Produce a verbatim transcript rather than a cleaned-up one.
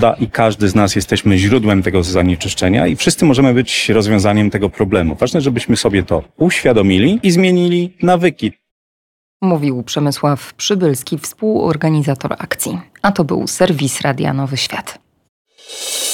woda i każdy z nas jesteśmy źródłem tego zanieczyszczenia i wszyscy możemy być rozwiązaniem tego problemu. Ważne, żebyśmy sobie to uświadomili i zmienili nawyki. Mówił Przemysław Przybylski, współorganizator akcji. A to był serwis Radia Nowy Świat.